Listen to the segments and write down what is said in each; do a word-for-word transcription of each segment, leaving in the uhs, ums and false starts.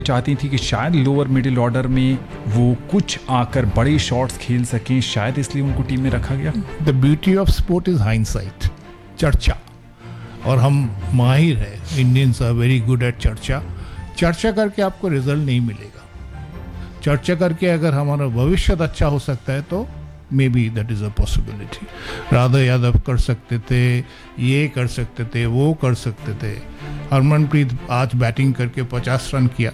चाहती थी कि शायद लोअर मिडिल ऑर्डर में वो कुछ आकर बड़े शॉट्स खेल सकें, शायद इसलिए उनको टीम में रखा गया। The beauty of sport is hindsight, चर्चा, और हम माहिर है, Indians are very good at चर्चा। चर्चा करके आपको रिजल्ट नहीं मिलेगा। चर्चा करके अगर हमारा भविष्य अच्छा हो सकता है तो may be that is a possibility. Radha Yadav कर सकते थे, ये कर सकते थे, वो कर सकते थे। हरमनप्रीत आज बैटिंग करके पचास रन किया,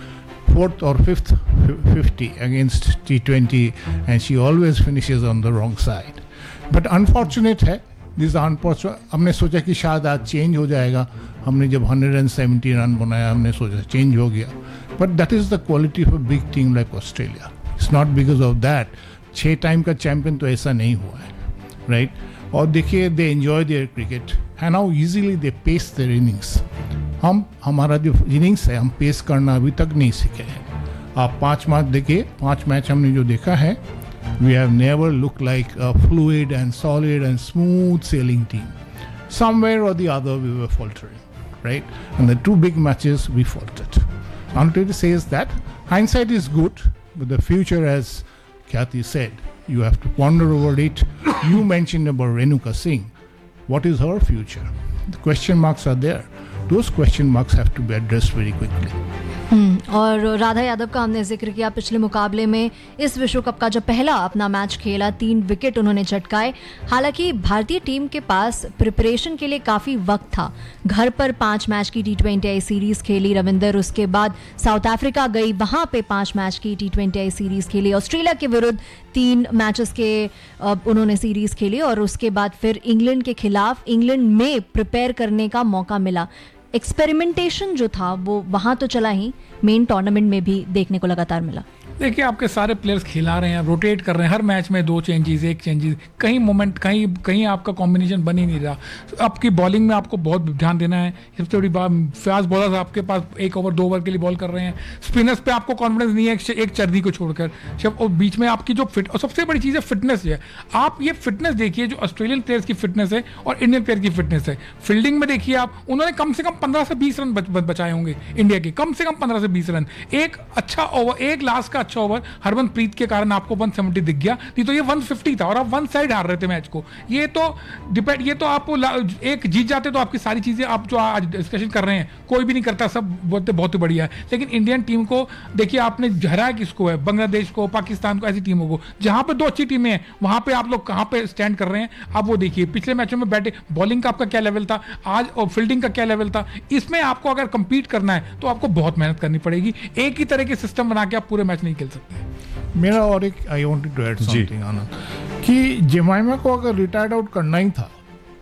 फोर्थ और fifth fifty against T twenty, and she always finishes on the wrong side. But unfortunate है दिस अनफॉर्चुनेट। हमने सोचा कि शायद आज चेंज हो जाएगा। हमने जब हंड्रेड एंड सेवेंटी रन बनाया हमने सोचा चेंज हो गया। But that is the quality of a big team like Australia. It's not because of that. छः टाइम का चैंपियन तो ऐसा नहीं हुआ है, राइट right? और देखिए they enjoy there cricket and how easily they pace there innings. हम हमारा जो इनिंग्स है हम पेस करना अभी तक नहीं सीखे हैं। आप पांच मैच देखिए, पांच मैच हमने जो देखा है, we have never look like a fluid and solid and smooth selling team. Somewhere और the other we were faltering, right? And the two big matches we faltered. Anand says that hindsight is good, but the future, as Khyati said, you have to ponder over it. You mentioned about Renuka Singh. What is her future? The question marks are there. Those question marks have to be addressed very quickly. हम्म और राधा यादव का हमने जिक्र किया। पिछले मुकाबले में इस विश्व कप का जब पहला अपना मैच खेला, तीन विकेट उन्होंने झटकाए। हालांकि भारतीय टीम के पास प्रिपरेशन के लिए काफ़ी वक्त था। घर पर पाँच मैच की टी ट्वेंटी आई सीरीज़ खेली रविंदर, उसके बाद साउथ अफ्रीका गई, वहाँ पे पाँच मैच की टी ट्वेंटी आई सीरीज़ खेली। ऑस्ट्रेलिया के विरुद्ध तीन मैचेस के उन्होंने सीरीज़ खेली और उसके बाद फिर इंग्लैंड के खिलाफ इंग्लैंड में प्रिपेयर करने का मौका मिला। एक्सपेरिमेंटेशन जो था वो वहाँ तो चला ही, मेन टूर्नामेंट में भी देखने को लगातार मिला। देखिए आपके सारे प्लेयर्स खिला रहे हैं, रोटेट कर रहे हैं, हर मैच में दो चेंजेस, एक चेंजेस, कहीं मोमेंट कहीं कहीं आपका कॉम्बिनेशन बन ही नहीं रहा। आपकी बॉलिंग में आपको बहुत ध्यान देना है। सबसे बड़ी बात, फास्ट बॉलर्स आपके पास एक ओवर दो ओवर के लिए बॉल कर रहे हैं। स्पिनर्स पे आपको कॉन्फिडेंस नहीं है, एक चर्दी को छोड़कर। सब और बीच में आपकी जो फिट, और सबसे बड़ी चीज़ है फिटनेस है। आप ये फिटनेस देखिए जो ऑस्ट्रेलियन प्लेयर्स की फिटनेस है और इंडियन प्लेयर की फिटनेस है। फील्डिंग में देखिए आप, उन्होंने कम से कम पंद्रह से बीस रन बचाए होंगे इंडिया के, कम से कम पंद्रह से बीस रन। एक अच्छा ओवर, एक लास्ट का अच्छा ओवर हरमनप्रीत के कारण आपको एक सौ सत्तर दिख गया, नहीं तो ये एक सौ पचास था और आप वन साइड हार रहे थे मैच को। ये तो डिपेंड, ये तो आप एक जीत जाते तो आपकी सारी चीजें आप जो आज डिस्कशन कर रहे हैं कोई भी नहीं करता, सब बोलते बहुत ही बढ़िया है। लेकिन इंडियन टीम को देखिए आपने हराया किसको है, बांग्लादेश को, पाकिस्तान को, ऐसी टीमों को जहां पे दो अच्छी टीमें हैं वहां पे आप लोग कहां पे स्टैंड कर रहे हैं। आप वो देखिए पिछले मैचों में बैटिंग बॉलिंग का आपका क्या लेवल था आज और फील्डिंग का क्या लेवल था। इसमें आपको अगर कंपीट करना है तो आपको बहुत मेहनत करनी पड़ेगी। एक ही तरह के सिस्टम बना के आप पूरे मैच नहीं खेल सकते। मेरा और एक I wanted to add something आनंद, कि जेमाइमा को अगर रिटायर्ड आउट करना ही था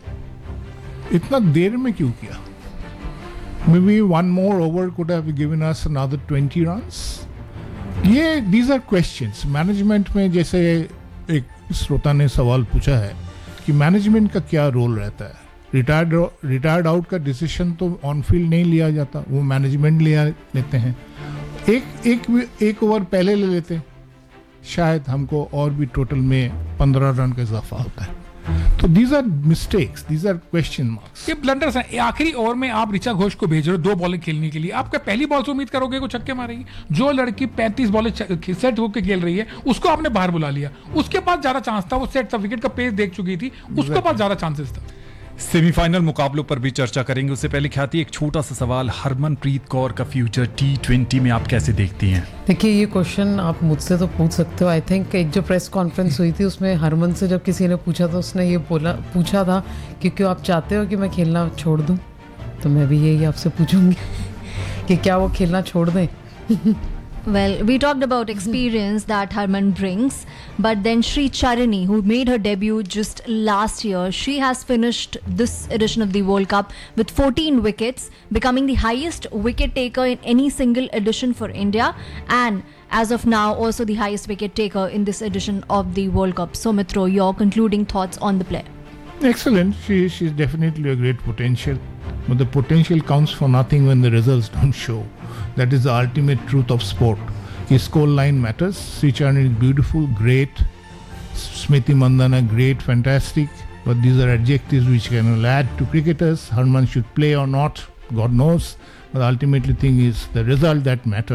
इतना देर में क्यों किया? May be one more over could have given us another twenty runs. ये दीज आर क्वेश्चंस मैनेजमेंट में। जैसे एक श्रोता ने सवाल पूछा है कि मैनेजमेंट का क्या रोल रहता है। रिटायर्ड रिटायर्ड आउट का डिसीजन तो ऑन फील्ड नहीं लिया जाता, वो मैनेजमेंट लिया लेते हैं। एक एक एक ओवर पहले ले लेते, शायद हमको और भी टोटल में पंद्रह रन का इजाफा होता है। तो these our mistakes, these are question marks, ये ब्लंडर्स हैं। आखिरी ओवर में आप ऋचा घोष को भेज रहे हो दो बॉलें खेलने के लिए, आपका पहली बॉल से उम्मीद करोगे को छक्के मारेगी? जो लड़की पैंतीस बॉलें सेट होकर खेल रही है उसको आपने बाहर बुला लिया। उसके पास ज्यादा चांस था, वो सेट था, विकेट का पेस देख चुकी थी, उसके पास ज्यादा चांसेस था। सेमीफाइनल मुकाबलों पर भी चर्चा करेंगे, उससे पहले ख्याति एक छोटा सा सवाल, हरमनप्रीत कौर का फ्यूचर टी ट्वेंटी में आप कैसे देखती हैं? देखिए ये क्वेश्चन आप मुझसे तो पूछ सकते हो। आई थिंक एक जो प्रेस कॉन्फ्रेंस हुई थी उसमें हरमन से जब किसी ने पूछा तो उसने ये बोला पूछा था कि क्यों आप चाहते हो कि मैं खेलना छोड़ दूं, तो मैं भी यही आपसे पूछूंगी कि क्या वो खेलना छोड़ दें। Well, we talked about experience that Harman brings, but then Sri Charini, who made her debut just last year, she has finished this edition of the World Cup with fourteen wickets, becoming the highest wicket taker in any single edition for India, and as of now also the highest wicket taker in this edition of the World Cup. So Mitro, your concluding thoughts on the player? Excellent. She she's definitely a great potential, but the potential counts for nothing when the results don't show. That is the ultimate truth of sport. His score line matters. Sri Charini is beautiful, great. Smriti Mandhana, great, fantastic. But these are adjectives which can add to cricketers. Harman should play or not, God knows. But the ultimately thing is the result that matters.